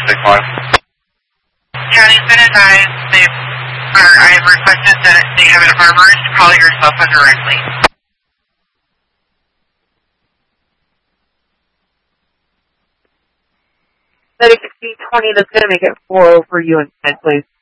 County's been advised I have requested that they have an arborist call your cell phone directly. Medic C20, that's going to make it 4-0 for you instead, please.